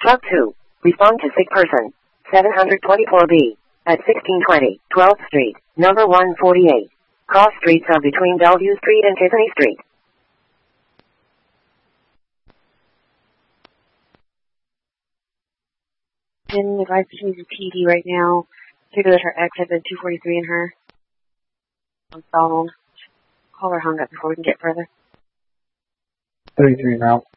Truck 2. Respond to sick person. 724B. At 1620 12th Street, number 148. Cross streets are between Bellevue Street and Tiffany Street. Can advise that she needs a PD right now. Figure that her ex had been 243 in her. On phone. Call her hung up before we can get further. 33 route.